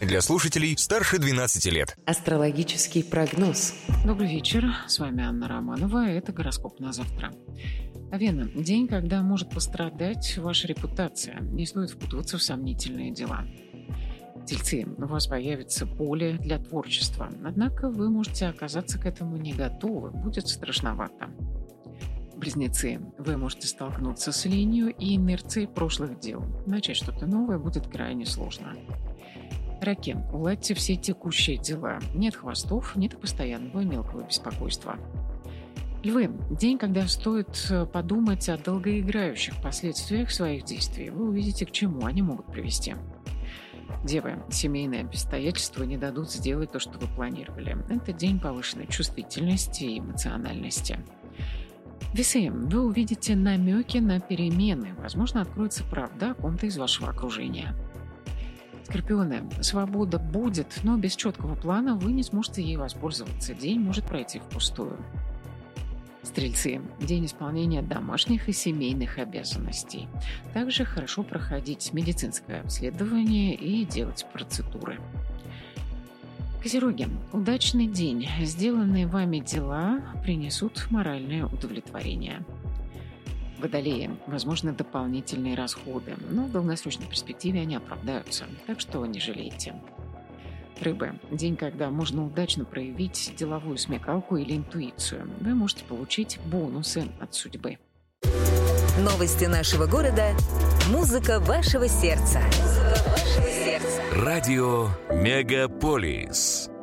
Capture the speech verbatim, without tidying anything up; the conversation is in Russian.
Для слушателей старше двенадцати лет. Астрологический прогноз. Добрый вечер. С вами Анна Романова. Это гороскоп на завтра. Овена. День, когда может пострадать ваша репутация. Не стоит впутываться в сомнительные дела. Тельцы. У вас появится поле для творчества. Однако вы можете оказаться к этому не готовы. Будет страшновато. Близнецы. Вы можете столкнуться с ленью и инерцией прошлых дел. Начать что-то новое будет крайне сложно. Раки. Уладьте все текущие дела. Нет хвостов, нет постоянного мелкого беспокойства. Львы. День, когда стоит подумать о долгоиграющих последствиях своих действий. Вы увидите, к чему они могут привести. Девы. Семейные обстоятельства не дадут сделать то, что вы планировали. Это день повышенной чувствительности и эмоциональности. Весы. Вы увидите намеки на перемены. Возможно, откроется правда о ком-то из вашего окружения. Скорпионы. Свобода будет, но без четкого плана вы не сможете ей воспользоваться. День может пройти впустую. Стрельцы. День исполнения домашних и семейных обязанностей. Также хорошо проходить медицинское обследование и делать процедуры. Козероги. Удачный день. Сделанные вами дела принесут моральное удовлетворение. Водолеи. Возможно, дополнительные расходы, но в долгосрочной перспективе они оправдаются, так что не жалейте. Рыбы. День, когда можно удачно проявить деловую смекалку или интуицию. Вы можете получить бонусы от судьбы. Новости нашего города. Музыка вашего сердца. Музыка вашего сердца. Радио Мегаполис.